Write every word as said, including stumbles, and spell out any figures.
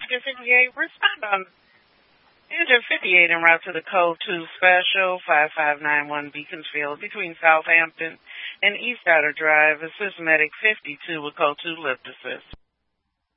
Engine fifty-eight, respond on Engine fifty-eight en route to the Code two Special five five nine one Beaconsfield between Southampton and East Outer Drive. Assist Medic fifty-two with Code two Lift Assist.